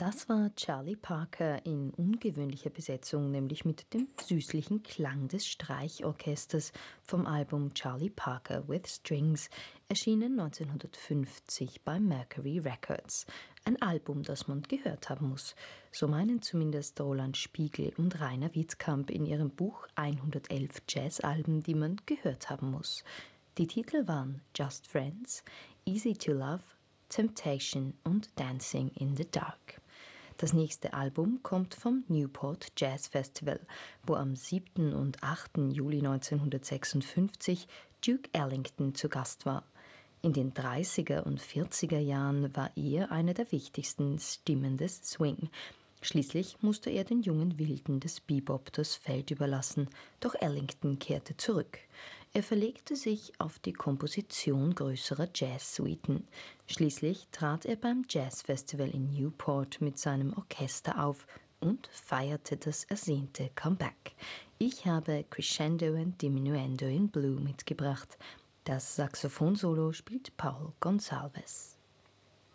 Das war Charlie Parker in ungewöhnlicher Besetzung, nämlich mit dem süßlichen Klang des Streichorchesters vom Album Charlie Parker with Strings, erschienen 1950 bei Mercury Records. Ein Album, das man gehört haben muss. So meinen zumindest Roland Spiegel und Rainer Wittkamp in ihrem Buch 111 Jazzalben, die man gehört haben muss. Die Titel waren Just Friends, Easy to Love, Temptation und Dancing in the Dark. Das nächste Album kommt vom Newport Jazz Festival, wo am 7. und 8. Juli 1956 Duke Ellington zu Gast war. In den 30er und 40er Jahren war er eine der wichtigsten Stimmen des Swing. Schließlich musste er den jungen Wilden des Bebop das Feld überlassen, doch Ellington kehrte zurück. Er verlegte sich auf die Komposition größerer Jazzsuiten. Schließlich trat er beim Jazzfestival in Newport mit seinem Orchester auf und feierte das ersehnte Comeback. Ich habe Crescendo and Diminuendo in Blue mitgebracht. Das Saxophonsolo spielt Paul Gonsalves.